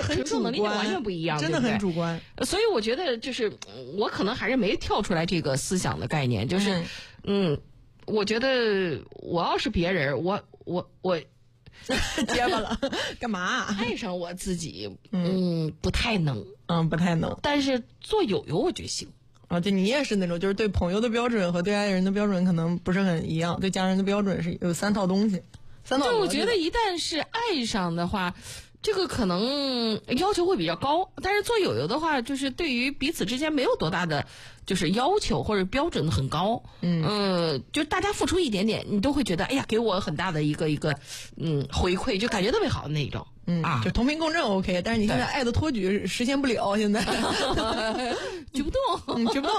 很主观， 完全不一样， 真的很主观。 所以我觉得就是我可能还是没跳出来这个思想的概念，就是我觉得我要是别人，我结巴了，干嘛？ 爱上我自己，不太能， 不太能。 但是做友友我就行。 对，你也是那种，就是对朋友的标准和对爱人的标准可能不是很一样，对家人的标准是有3套东西。 对，我觉得一旦是爱上的话，这个可能要求会比较高，但是做友友的话，就是对于彼此之间没有多大的就是要求或者标准很高，就大家付出一点点，你都会觉得哎呀，给我很大的一个回馈，就感觉特别好的那种。 就同频共振 OK， 但是你现在爱的托举实现不了，现在举不动，举不动。